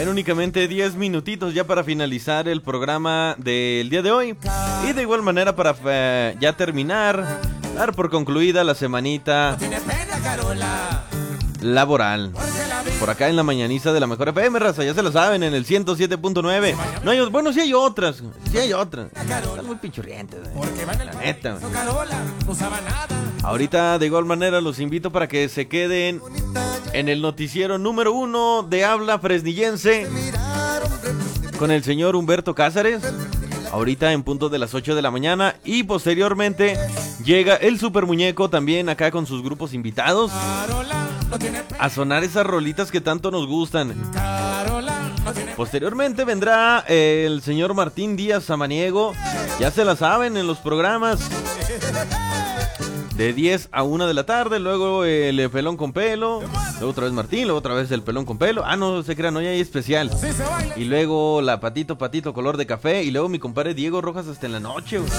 Quedan únicamente 10 minutitos ya para finalizar el programa del día de hoy. Y de igual manera para ya terminar, dar por concluida la semanita laboral. Por acá en la mañaniza de la mejor FM, raza, ya se lo saben, en el 107.9. No hay, bueno, sí hay otras. Están muy pinchurrientes, la neta. Ahorita de igual manera los invito para que se queden en el noticiero número 1 de habla fresnillense con el señor Humberto Cázares. Ahorita en punto de las 8 de la mañana. Y posteriormente llega el Super Muñeco también acá con sus grupos invitados a sonar esas rolitas que tanto nos gustan. Posteriormente vendrá el señor Martín Díaz Samaniego. Ya se la saben en los programas de 10 a 1 de la tarde. Luego el pelón con pelo. Luego otra vez Martín, luego otra vez el pelón con pelo. Ah, no se crean, hoy hay especial. Y luego la patito color de café. Y luego mi compadre Diego Rojas hasta en la noche, güey.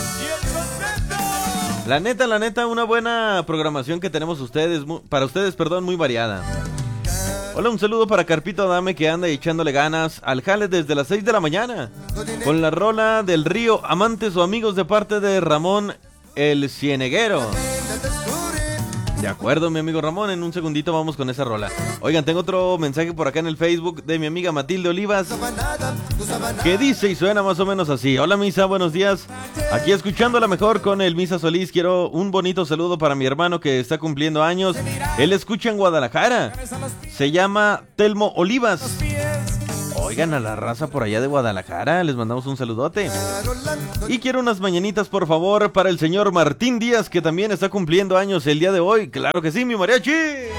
La neta, una buena programación que tenemos para ustedes, muy variada. Hola, un saludo para Carpito Adame que anda echándole ganas al jale desde las 6 de la mañana. Con la rola del río, amantes o amigos de parte de Ramón el Cieneguero. De acuerdo, mi amigo Ramón, en un segundito vamos con esa rola. Oigan, tengo otro mensaje por acá en el Facebook de mi amiga Matilde Olivas, que dice y suena más o menos así. Hola, Misa, buenos días. Aquí escuchando la mejor con el Misa Solís. Quiero un bonito saludo para mi hermano que está cumpliendo años. Él escucha en Guadalajara. Se llama Telmo Olivas. Oigan, a la raza por allá de Guadalajara, les mandamos un saludote. Y quiero unas mañanitas, por favor, para el señor Martín Díaz, que también está cumpliendo años el día de hoy. ¡Claro que sí, mi mariachi!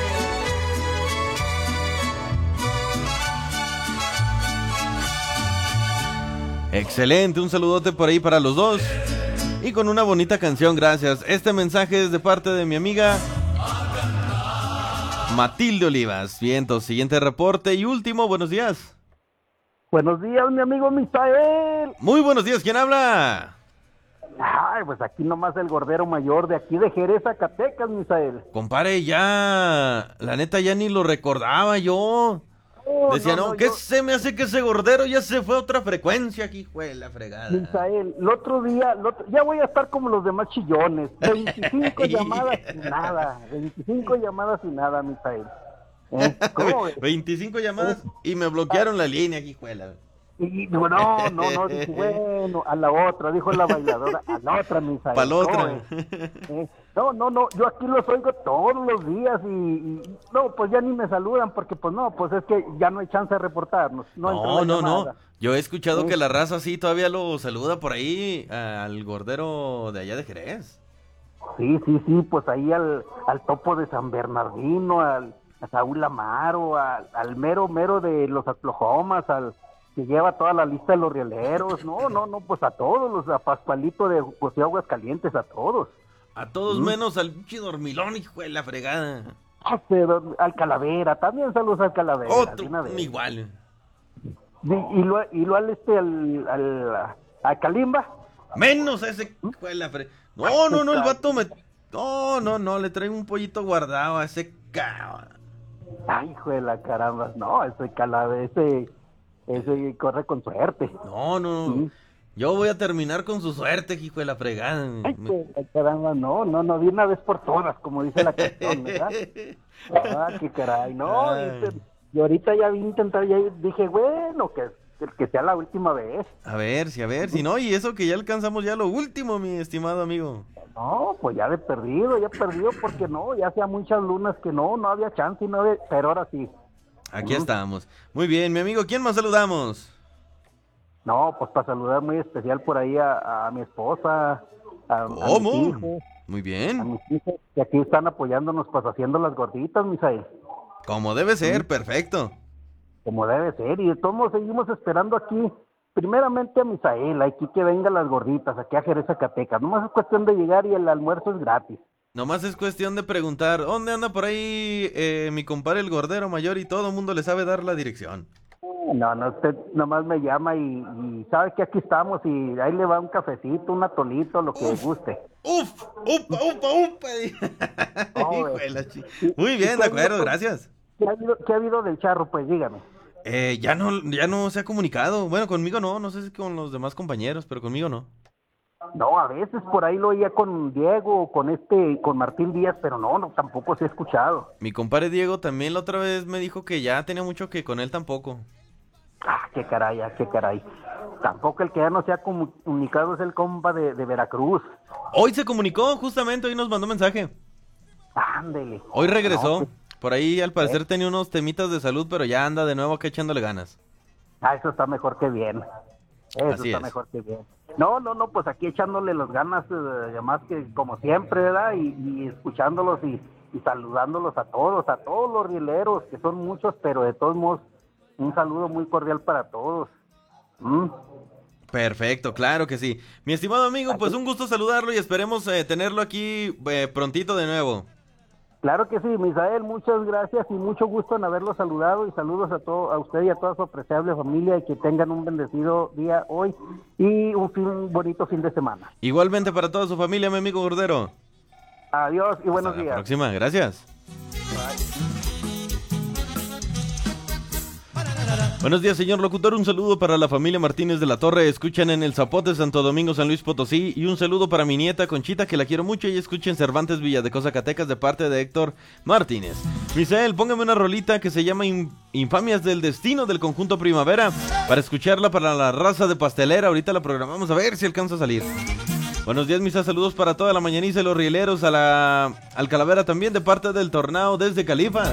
Excelente, un saludote por ahí para los dos. Y con una bonita canción, gracias. Este mensaje es de parte de mi amiga Matilde Olivas. Vientos, siguiente reporte y último, buenos días. Buenos días, mi amigo Misael. Muy buenos días, ¿quién habla? Ay, pues aquí nomás el gordero mayor de aquí de Jerez, Zacatecas, Misael. Compadre, ya, la neta ya ni lo recordaba yo. Decía, ¿qué se me hace que ese gordero ya se fue a otra frecuencia aquí, fue la fregada? Misael, el otro día, ya voy a estar como los demás chillones. 25 llamadas sin nada, 25 llamadas sin nada, Misael. ¿Cómo? 25 llamadas y me bloquearon la línea aquí, juela. Y no, dije, bueno, a la otra, dijo la bailadora, a la otra, Misael. Para la otra. No, yo aquí los oigo todos los días y no, pues ya ni me saludan porque pues es que ya no hay chance de reportarnos. No. Yo he escuchado que la raza sí todavía lo saluda por ahí al gordero de allá de Jerez. Sí, pues ahí al topo de San Bernardino, a Saúl Amaro, al mero de los Atlojomas, al que lleva toda la lista de los rieleros, pues a todos, a Pascualito de José Aguascalientes, a todos. A todos menos al pinche dormilón, hijo de la fregada. Pero al Calavera, también saludos al Calavera. Otro, igual. Y al Kalimba. Menos a ese hijo de la fregada. No, el vato No, le traigo un pollito guardado a ese cabrón. Ay, hijo de la caramba, no, ese Calavera, ese corre con suerte. No. ¿Sí? Yo voy a terminar con su suerte, hijo de la fregada. Ay, caramba, no, de una vez por todas, como dice la canción, ¿verdad? Qué caray, no. Y ahorita ya vi intentar, ya dije, bueno, que sea la última vez. A ver, si no, y eso que ya alcanzamos ya lo último, mi estimado amigo. No, pues ya perdido, porque ya hacía muchas lunas que no había chance, pero ahora sí. Aquí estamos. Muy bien, mi amigo, ¿quién más saludamos? No, pues para saludar muy especial por ahí a mi esposa, a mis hijos. Muy bien. A mis hijos, que aquí están apoyándonos, pues haciendo las gorditas, Misael. Como debe ser, perfecto. Como debe ser, y de todos modos seguimos esperando aquí, primeramente a Misael, aquí que vengan las gorditas, aquí a Jerez, Zacatecas. Nomás es cuestión de llegar y el almuerzo es gratis. Nomás es cuestión de preguntar, ¿dónde anda por ahí mi compadre el gordero mayor? Y todo el mundo le sabe dar la dirección. No, usted nomás me llama y sabe que aquí estamos y ahí le va un cafecito, un atolito, lo que guste. ¡Upa! Muy bien, de acuerdo, gracias. ¿Qué ha habido del charro? Pues dígame. Ya no se ha comunicado. Bueno, conmigo no sé si con los demás compañeros, pero conmigo no. No, a veces por ahí lo oía con Diego o con Martín Díaz, pero no, tampoco se ha escuchado. Mi compadre Diego también la otra vez me dijo que ya tenía mucho que con él tampoco. Qué caray, qué caray. Tampoco el que ya no se ha comunicado es el compa de Veracruz. Hoy se comunicó, justamente, hoy nos mandó mensaje. Ándele. Hoy regresó. No, Por ahí al parecer tenía unos temitas de salud, pero ya anda de nuevo acá echándole ganas. Eso está mejor que bien. Así es. Mejor que bien. No, pues aquí echándole las ganas, más que como siempre, ¿verdad? Y escuchándolos y saludándolos a todos los rieleros, que son muchos, pero de todos modos, un saludo muy cordial para todos. Perfecto, claro que sí. Mi estimado amigo, pues un gusto saludarlo y esperemos tenerlo aquí prontito de nuevo. Claro que sí, Misael, muchas gracias y mucho gusto en haberlo saludado y saludos a usted y a toda su apreciable familia y que tengan un bendecido día hoy y un bonito fin de semana. Igualmente para toda su familia, mi amigo Gordero. Adiós y buenos días. Hasta la próxima, gracias. Buenos días, señor locutor. Un saludo para la familia Martínez de la Torre. Escuchan en El Zapote, Santo Domingo, San Luis Potosí. Y un saludo para mi nieta Conchita, que la quiero mucho. Y escuchen Cervantes Villa de Zacatecas de parte de Héctor Martínez. Misael, póngame una rolita que se llama Infamias del Destino del conjunto Primavera para escucharla para la raza de pastelera. Ahorita la programamos a ver si alcanza a salir. Buenos días, Misa. Saludos para toda la mañaniza y los rieleros. Al Calavera también de parte del Tornado desde Califa.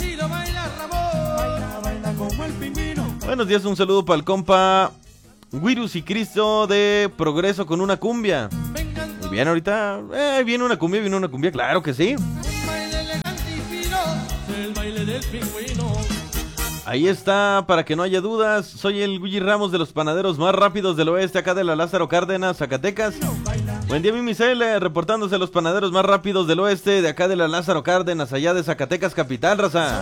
Buenos días, un saludo para el compa Wirus y Cristo de Progreso con una cumbia. Muy bien, ahorita viene una cumbia, claro que sí. Ahí está, para que no haya dudas, soy el Willy Ramos de los panaderos más rápidos del oeste, acá de la Lázaro Cárdenas, Zacatecas. Buen día, mi Misael, reportándose los panaderos más rápidos del oeste, de acá de la Lázaro Cárdenas, allá de Zacatecas capital, raza.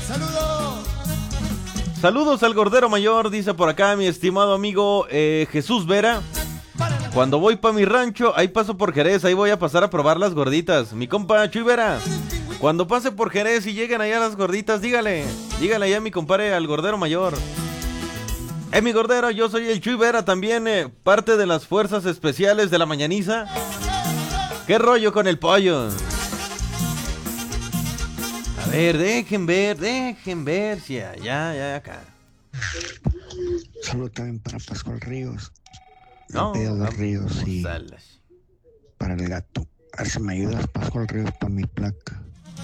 Saludos al Gordero Mayor, dice por acá mi estimado amigo Jesús Vera. Cuando voy pa' mi rancho, ahí paso por Jerez, ahí voy a pasar a probar las gorditas. Mi compa Chuy Vera, cuando pase por Jerez y lleguen allá las gorditas, dígale allá a mi compadre al Gordero Mayor. Mi Gordero, yo soy el Chuy Vera, también parte de las fuerzas especiales de la mañaniza. ¿Qué rollo con el pollo? A ver, dejen ver si allá, acá. Solo también para Pascual Ríos. No, de Ríos y salas. Para el gato. A ver si me ayudas, Pascual Ríos, para mi placa.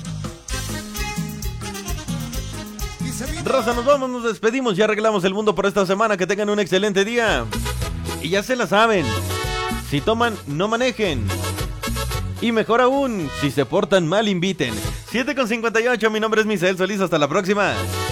Raza, nos vamos, nos despedimos, ya arreglamos el mundo por esta semana. Que tengan un excelente día. Y ya se la saben. Si toman, no manejen. Y mejor aún, si se portan mal, inviten. 7:58, mi nombre es Misael Solís, hasta la próxima.